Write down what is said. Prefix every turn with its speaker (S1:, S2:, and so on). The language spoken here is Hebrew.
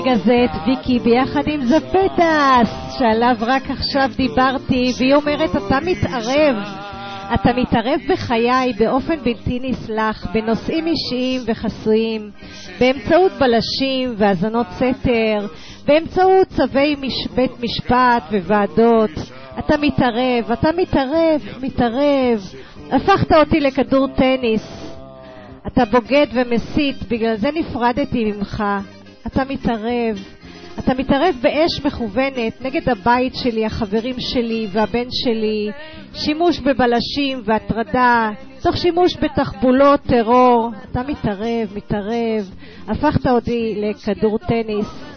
S1: גזט ויקי ביחד עם זפטס שעליו רק עכשיו דיברתי, והיא אומרת אתה מתערב בחיי באופן בלתי נסלח בנושאים אישיים וחסויים, באמצעות בלשים והזנות סתר, באמצעות צווי בית משפט וועדות. אתה מתערב, הפכת אותי לכדור טניס, אתה בוגד ומסית, בגלל זה נפרדתי ממך. אתה מתערב באש מכוונת נגד הבית שלי, החברים שלי והבן שלי, שימוש בבלשים והטרדה, תוך שימוש בתחבולות טרור. אתה מתערב, הפכת אותי לכדור טניס.